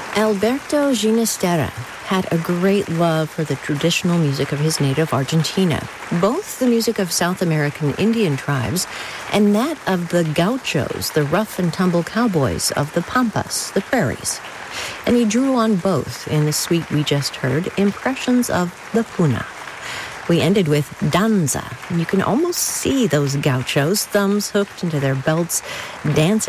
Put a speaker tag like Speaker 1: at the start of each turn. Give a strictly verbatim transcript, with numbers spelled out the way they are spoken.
Speaker 1: Alberto Ginastera had a great love for the traditional music of his native Argentina, both the music of South American Indian tribes and that of the gauchos, the rough-and-tumble cowboys of the pampas, the prairies. And he drew on both in the suite we just heard, impressions of the puna. We ended with danza. You can almost see those gauchos, thumbs hooked into their belts, dancing